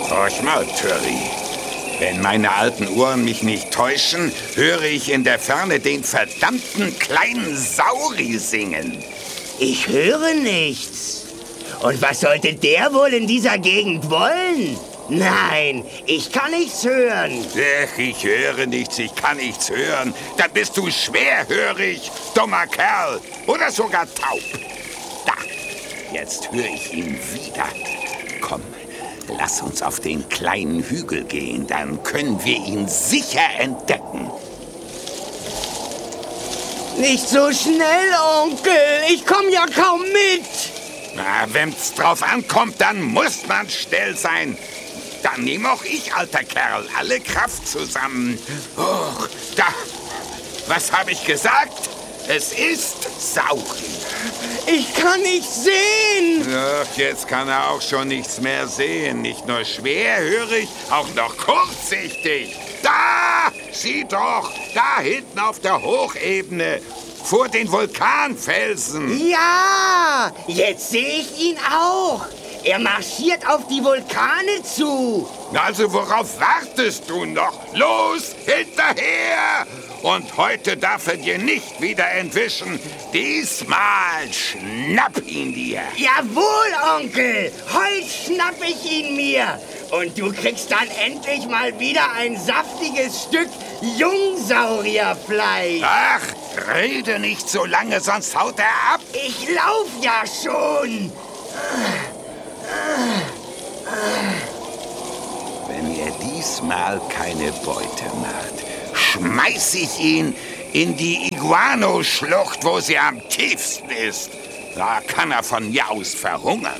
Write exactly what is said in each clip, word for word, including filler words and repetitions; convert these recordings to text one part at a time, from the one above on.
Horch mal, Töri. Wenn meine alten Ohren mich nicht täuschen, höre ich in der Ferne den verdammten kleinen Sauri singen. Ich höre nichts. Und was sollte der wohl in dieser Gegend wollen? Nein, ich kann nichts hören. Ach, ich höre nichts, ich kann nichts hören. Dann bist du schwerhörig, dummer Kerl. Oder sogar taub. Da, jetzt höre ich ihn wieder. Komm, lass uns auf den kleinen Hügel gehen, dann können wir ihn sicher entdecken. Nicht so schnell, Onkel. Ich komme ja kaum mit. Na, wenn's drauf ankommt, dann muss man schnell sein. Dann nehme auch ich, alter Kerl, alle Kraft zusammen. Oh, da. Was habe ich gesagt? Es ist Sauri. Ich kann nichts sehen. Ach, jetzt kann er auch schon nichts mehr sehen. Nicht nur schwerhörig, auch noch kurzsichtig. Da! Sieh doch! Da hinten auf der Hochebene. Vor den Vulkanfelsen. Ja! Jetzt sehe ich ihn auch. Er marschiert auf die Vulkane zu. Also worauf wartest du noch? Los, hinterher! Und heute darf er dir nicht wieder entwischen. Diesmal schnapp ihn dir. Jawohl, Onkel. Heute schnapp ich ihn mir. Und du kriegst dann endlich mal wieder ein saftiges Stück Jungsaurierfleisch. Ach, rede nicht so lange, sonst haut er ab. Ich lauf ja schon. Wenn er diesmal keine Beute macht, schmeiß ich ihn in die Iguano-Schlucht, wo sie am tiefsten ist. Da kann er von mir aus verhungern.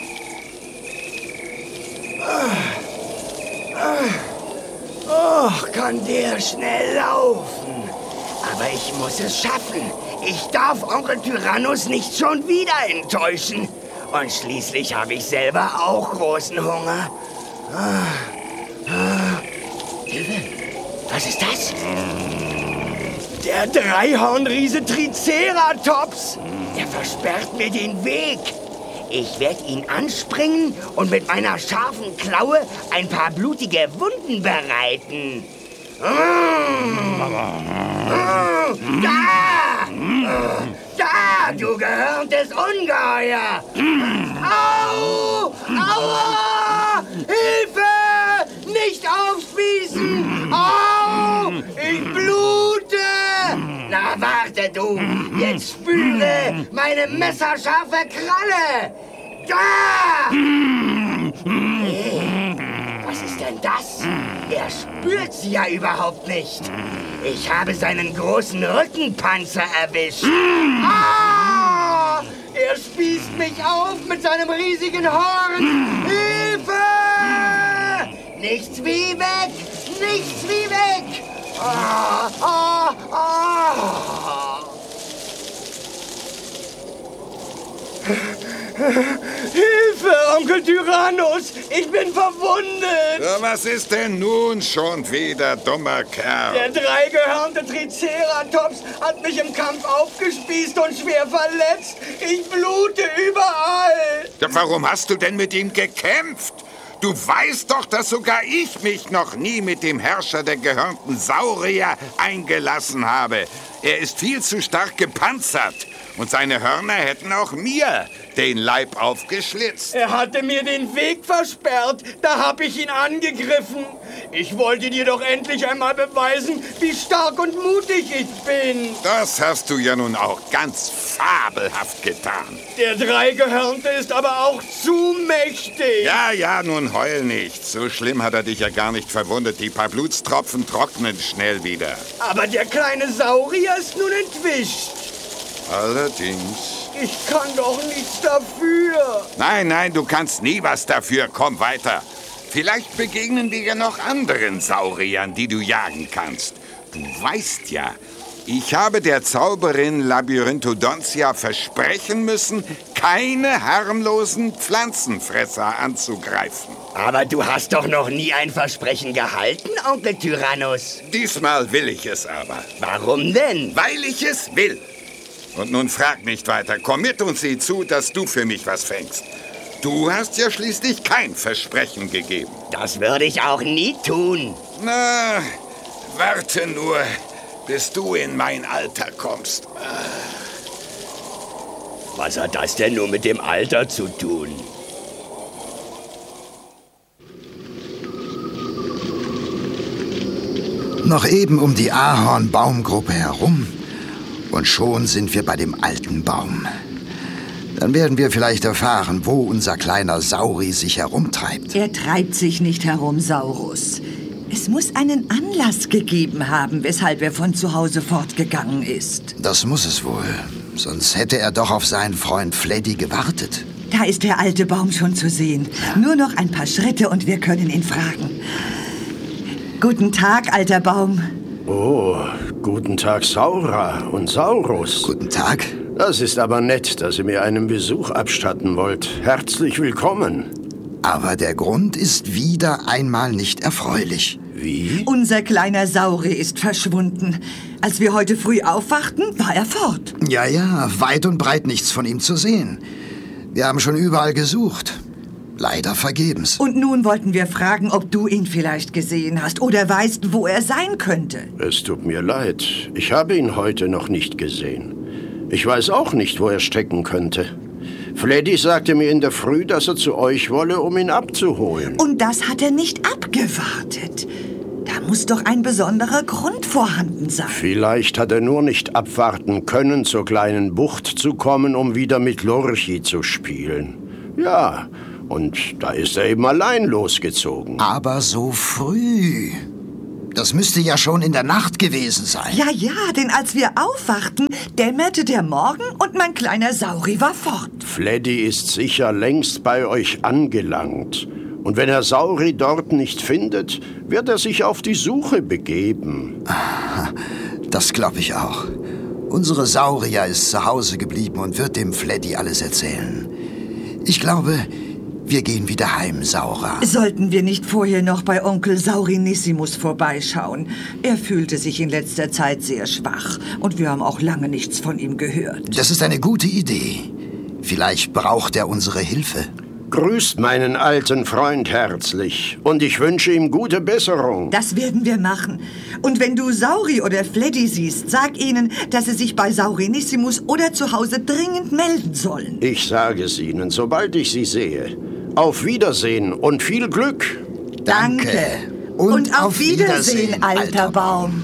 Och, kann der schnell laufen. Aber ich muss es schaffen. Ich darf Onkel Tyrannus nicht schon wieder enttäuschen. Und schließlich habe ich selber auch großen Hunger. Ah, ah. Hilfe! Was ist das? Der Dreihornriese Triceratops. Der versperrt mir den Weg. Ich werde ihn anspringen und mit meiner scharfen Klaue ein paar blutige Wunden bereiten. Mm. Mm. Da! Da, du gehörntes Ungeheuer! Au! Aua! Hilfe! Nicht aufspießen! Au! Ich blute! Na, warte du! Jetzt spüre meine messerscharfe Kralle! Da! Hey, was ist denn das? Er spürt sie ja überhaupt nicht. Ich habe seinen großen Rückenpanzer erwischt. Ah! Er spießt mich auf mit seinem riesigen Horn. Hilfe! Nichts wie weg! Nichts wie weg! Ah, ah, ah. Hilfe, Onkel Tyrannus! Ich bin verwundet! Ja, was ist denn nun schon wieder, dummer Kerl? Der dreigehörnte Triceratops hat mich im Kampf aufgespießt und schwer verletzt. Ich blute überall. Ja, warum hast du denn mit ihm gekämpft? Du weißt doch, dass sogar ich mich noch nie mit dem Herrscher der gehörnten Saurier eingelassen habe. Er ist viel zu stark gepanzert. Und seine Hörner hätten auch mir den Leib aufgeschlitzt. Er hatte mir den Weg versperrt. Da hab ich ihn angegriffen. Ich wollte dir doch endlich einmal beweisen, wie stark und mutig ich bin. Das hast du ja nun auch ganz fabelhaft getan. Der Dreigehörnte ist aber auch zu mächtig. Ja, ja, nun heul nicht. So schlimm hat er dich ja gar nicht verwundet. Die paar Blutstropfen trocknen schnell wieder. Aber der kleine Saurier ist nun entwischt. Allerdings. Ich kann doch nichts dafür. Nein, nein, du kannst nie was dafür. Komm weiter. Vielleicht begegnen wir ja noch anderen Sauriern, die du jagen kannst. Du weißt ja, ich habe der Zauberin Labyrinthodontia versprechen müssen, keine harmlosen Pflanzenfresser anzugreifen. Aber du hast doch noch nie ein Versprechen gehalten, Onkel Tyrannus. Diesmal will ich es aber. Warum denn? Weil ich es will. Und nun frag nicht weiter. Komm mit und sieh zu, dass du für mich was fängst. Du hast ja schließlich kein Versprechen gegeben. Das würde ich auch nie tun. Na, warte nur, bis du in mein Alter kommst. Was hat das denn nur mit dem Alter zu tun? Noch eben um die Ahornbaumgruppe herum und schon sind wir bei dem alten Baum. Dann werden wir vielleicht erfahren, wo unser kleiner Sauri sich herumtreibt. Er treibt sich nicht herum, Saurus. Es muss einen Anlass gegeben haben, weshalb er von zu Hause fortgegangen ist. Das muss es wohl. Sonst hätte er doch auf seinen Freund Fleddy gewartet. Da ist der alte Baum schon zu sehen. Nur noch ein paar Schritte und wir können ihn fragen. Guten Tag, alter Baum. Oh, guten Tag, Saura und Saurus. Guten Tag. Das ist aber nett, dass ihr mir einen Besuch abstatten wollt. Herzlich willkommen. Aber der Grund ist wieder einmal nicht erfreulich. Wie? Unser kleiner Sauri ist verschwunden. Als wir heute früh aufwachten, war er fort. Ja, ja, weit und breit nichts von ihm zu sehen. Wir haben schon überall gesucht. Leider vergebens. Und nun wollten wir fragen, ob du ihn vielleicht gesehen hast oder weißt, wo er sein könnte. Es tut mir leid. Ich habe ihn heute noch nicht gesehen. Ich weiß auch nicht, wo er stecken könnte. Fleddy sagte mir in der Früh, dass er zu euch wolle, um ihn abzuholen. Und das hat er nicht abgewartet. Da muss doch ein besonderer Grund vorhanden sein. Vielleicht hat er nur nicht abwarten können, zur kleinen Bucht zu kommen, um wieder mit Lurchi zu spielen. Ja, und da ist er eben allein losgezogen. Aber so früh. Das müsste ja schon in der Nacht gewesen sein. Ja, ja, denn als wir aufwachten, dämmerte der Morgen und mein kleiner Sauri war fort. Fleddy ist sicher längst bei euch angelangt. Und wenn er Sauri dort nicht findet, wird er sich auf die Suche begeben. Das glaube ich auch. Unsere Saurier ist zu Hause geblieben und wird dem Fleddy alles erzählen. Ich glaube, wir gehen wieder heim, Saura. Sollten wir nicht vorher noch bei Onkel Saurinissimus vorbeischauen? Er fühlte sich in letzter Zeit sehr schwach und wir haben auch lange nichts von ihm gehört. Das ist eine gute Idee. Vielleicht braucht er unsere Hilfe. Grüßt meinen alten Freund herzlich und ich wünsche ihm gute Besserung. Das werden wir machen. Und wenn du Sauri oder Fleddy siehst, sag ihnen, dass sie sich bei Saurinissimus oder zu Hause dringend melden sollen. Ich sage es ihnen, sobald ich sie sehe. Auf Wiedersehen und viel Glück. Danke. Und, und auf, auf Wiedersehen, Wiedersehen, alter, alter Baum.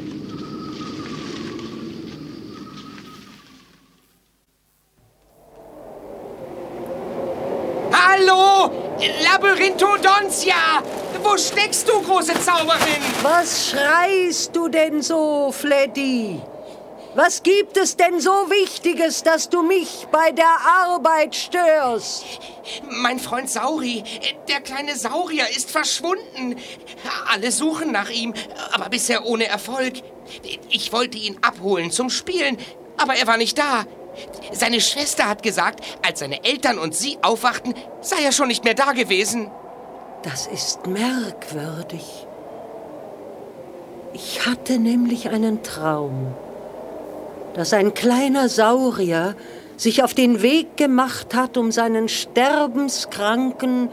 Hallo, Labyrinthodontia! Wo steckst du, große Zauberin? Was schreist du denn so, Fleddy? Was gibt es denn so Wichtiges, dass du mich bei der Arbeit störst? Mein Freund Sauri, der kleine Saurier, ist verschwunden. Alle suchen nach ihm, aber bisher ohne Erfolg. Ich wollte ihn abholen zum Spielen, aber er war nicht da. Seine Schwester hat gesagt, als seine Eltern und sie aufwachten, sei er schon nicht mehr da gewesen. Das ist merkwürdig. Ich hatte nämlich einen Traum, dass ein kleiner Saurier sich auf den Weg gemacht hat, um seinen sterbenskranken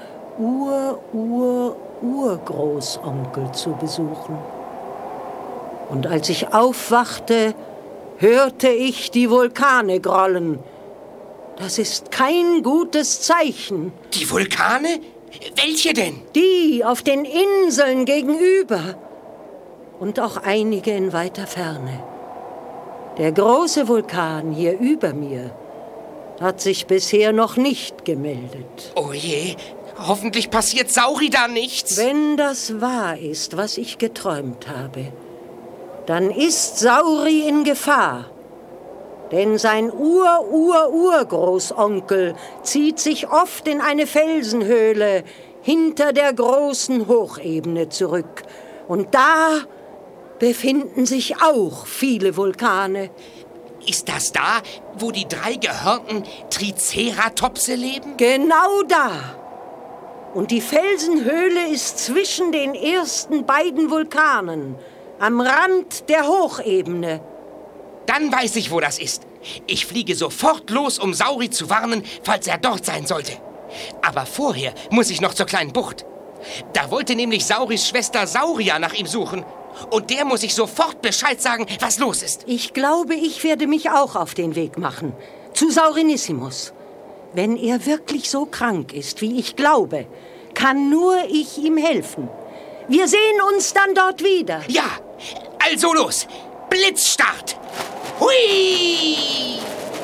Ur-Ur-Urgroßonkel zu besuchen. Und als ich aufwachte, hörte ich die Vulkane grollen. Das ist kein gutes Zeichen. Die Vulkane? Welche denn? Die auf den Inseln gegenüber. Und auch einige in weiter Ferne. Der große Vulkan hier über mir hat sich bisher noch nicht gemeldet. Oh je, hoffentlich passiert Sauri da nichts. Wenn das wahr ist, was ich geträumt habe, dann ist Sauri in Gefahr. Denn sein Ur-Ur-Urgroßonkel zieht sich oft in eine Felsenhöhle hinter der großen Hochebene zurück. Und da befinden sich auch viele Vulkane. Ist das da, wo die drei gehörnten Triceratopse leben? Genau da. Und die Felsenhöhle ist zwischen den ersten beiden Vulkanen, am Rand der Hochebene. Dann weiß ich, wo das ist. Ich fliege sofort los, um Sauri zu warnen, falls er dort sein sollte. Aber vorher muss ich noch zur kleinen Bucht. Da wollte nämlich Sauris Schwester Sauria nach ihm suchen. Und der muss ich sofort Bescheid sagen, was los ist. Ich glaube, ich werde mich auch auf den Weg machen. Zu Saurinissimus. Wenn er wirklich so krank ist, wie ich glaube, kann nur ich ihm helfen. Wir sehen uns dann dort wieder. Ja, also los. Blitzstart. Hui!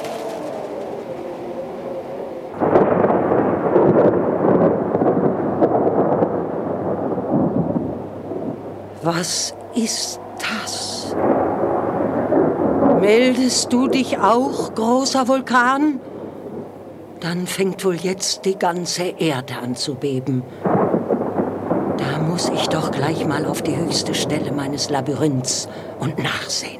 Was ist das? Meldest du dich auch, großer Vulkan? Dann fängt wohl jetzt die ganze Erde an zu beben. Da muss ich doch gleich mal auf die höchste Stelle meines Labyrinths und nachsehen.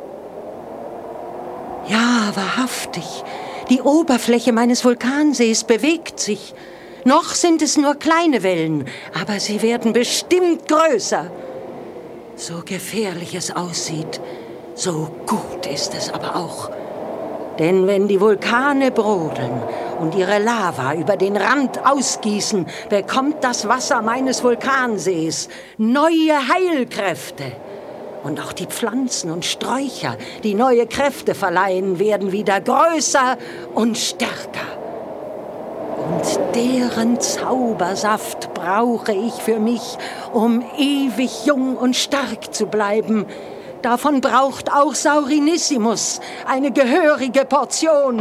Ja, wahrhaftig. Die Oberfläche meines Vulkansees bewegt sich. Noch sind es nur kleine Wellen, aber sie werden bestimmt größer. So gefährlich es aussieht, so gut ist es aber auch. Denn wenn die Vulkane brodeln und ihre Lava über den Rand ausgießen, bekommt das Wasser meines Vulkansees neue Heilkräfte. Und auch die Pflanzen und Sträucher, die neue Kräfte verleihen, werden wieder größer und stärker. Und deren Zaubersaft brauche ich für mich, um ewig jung und stark zu bleiben. Davon braucht auch Saurinissimus eine gehörige Portion.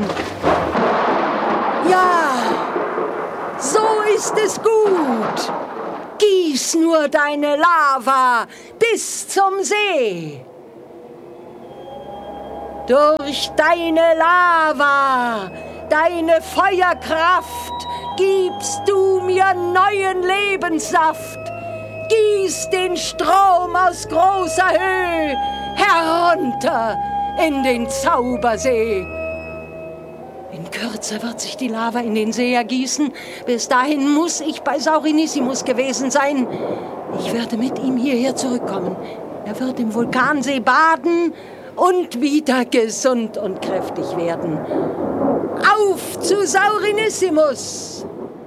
Ja, so ist es gut. Gieß nur deine Lava bis zum See. Durch deine Lava, deine Feuerkraft, gibst du mir neuen Lebenssaft. Gieß den Strom aus großer Höhe herunter in den Zaubersee. In Kürze wird sich die Lava in den See ergießen. Bis dahin muss ich bei Saurinissimus gewesen sein. Ich werde mit ihm hierher zurückkommen. Er wird im Vulkansee baden und wieder gesund und kräftig werden. Auf zu Saurinissimus!